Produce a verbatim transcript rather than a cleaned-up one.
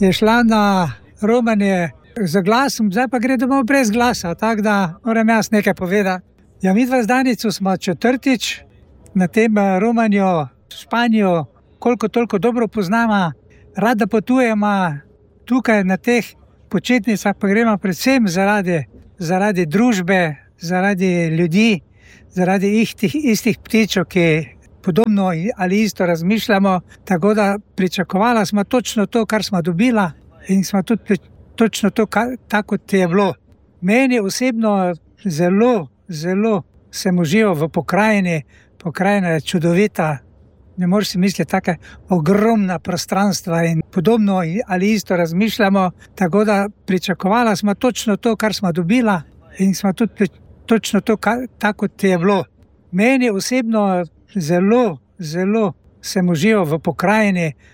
je šla na romanje z glasom, zdaj pa gre domov brez glasa, tako da moram jaz nekaj povedati. Ja, midva z Danico smo četrtič na tem romanju Španijo, koliko toliko dobro poznamo, rada potujemo tukaj na teh počitnicah, pa gremo predvsem zaradi, zaradi družbe, zaradi ljudi, zaradi istih, istih ptičev, ki podobno ali isto razmišljamo, tako da pričakovala smo točno to, kar smo dobila in smo tudi točno to, tako kot je bilo. Meni osebno zelo, zelo sem užival v pokrajini, pokrajina je čudovita, ne moreš si misliti, taka ogromna prostranstva in podobno ali isto razmišljamo, tako da pričakovala smo točno to, kar smo dobila in smo tudi točno to, tako kot je bilo. Meni osebno zelo, zelo sem užival v pokrajini,